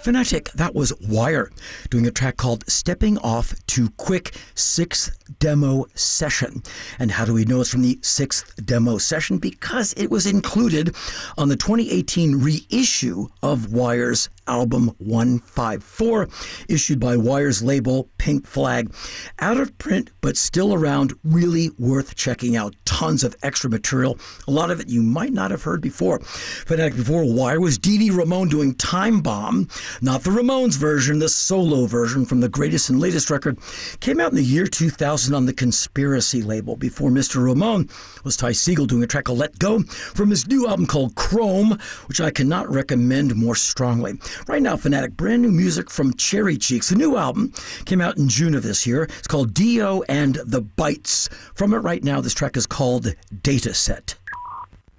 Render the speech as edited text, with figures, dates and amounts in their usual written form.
Fanatic, that was Wire, doing a track called Stepping Off Too Quick, 6th demo session. And how do we know it's from the 6th demo session? Because it was included on the 2018 reissue of Wire's album 154, issued by Wire's label Pink Flag. Out of print, but still around, really worth checking out. Tons of extra material, a lot of it you might not have heard before. Fanatic before Wire was Dee Dee Ramone doing Time Bomb, not the Ramones version, the solo version from the greatest and latest record. Came out in the year 2000 on the Conspiracy label. Before Mr. Ramone was Ty Segall doing a track called Let Go from his new album called Chrome, which I cannot recommend more strongly. Right now, Fanatic, brand new music from Cherry Cheeks. The new album came out in June of this year. It's called Dio and the Bites. From it right now, this track is called Data Set.